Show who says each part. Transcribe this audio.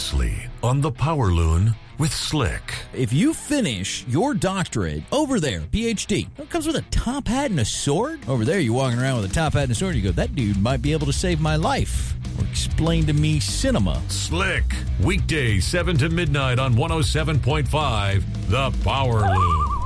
Speaker 1: Previously on the Power Loon with Slick.
Speaker 2: If you finish your doctorate over there, PhD, it comes with a top hat and a sword. Over there, you're walking around with a top hat and a sword. You go, that dude might be able to save my life or explain to me cinema.
Speaker 1: Slick, weekdays 7 to midnight on 107.5, the Power Loon.